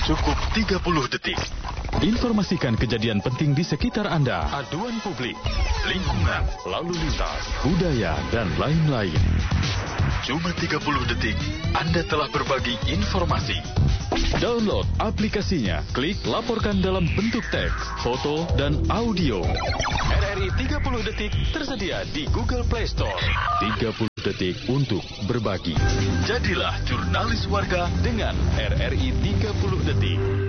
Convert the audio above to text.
Cukup 30 detik. Informasikan kejadian penting di sekitar Anda. Aduan publik, lingkungan, lalu lintas, Budaya dan lain-lain. cuma 30 detik Anda telah berbagi informasi. Download aplikasinya. Klik laporkan dalam bentuk teks, foto, dan audio. RRI 30 detik tersedia di Google Play Store. 30 detik untuk berbagi. Jadilah jurnalis warga dengan RRI 30 detik.